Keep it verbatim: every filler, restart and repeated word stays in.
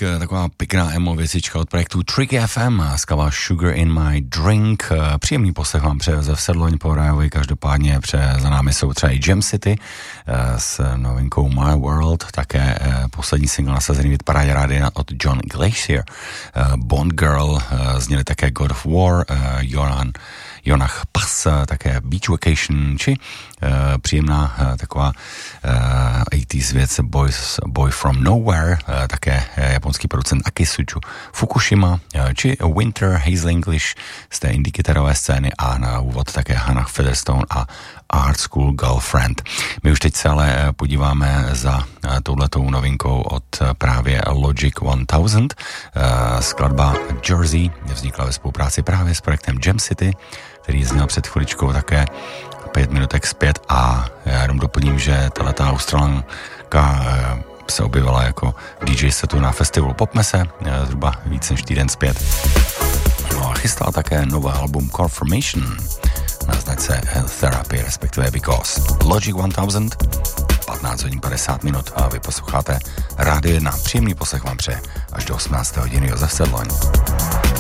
taková pěkná emo věcička od projektu Tricky F M, skava Sugar in My Drink. Příjemný poslech vám přeje Josef Sedloň po Rajovi, každopádně pře, za námi jsou třeba i Jam City s novinkou My World, také poslední single nasazený v parádě rádia od John Glacier. Bond Girl, zněli také God of War, Joran Jonach Pas, také Beach Vacation, či uh, příjemná uh, taková uh, osmdesátých věc Boys, Boy from Nowhere, uh, také uh, japonský producent Akisuju Fukushima, uh, či Winter, Hazel English z té indie kytarové scény a na úvod také Hannah Featherstone a Art School Girlfriend. My už teď se ale uh, podíváme za uh, touhletou novinkou od uh, právě Logic tisíc. Uh, skladba Jersey vznikla ve spolupráci právě s projektem Jam City, který zněl před chviličkou také pět minutek zpět a já jenom doplním, že tato Australanka se objevila jako D J setu na festivalu Popmese zhruba víc než týden zpět. No a chystala také nový album Confirmation na značce Therapy, respektive Because. Logic tisíc, patnáct hodin padesát minut a vy posloucháte Rádio jedna. Příjemný poslech vám přeje až do osmnácté hodiny Josef Sedloň.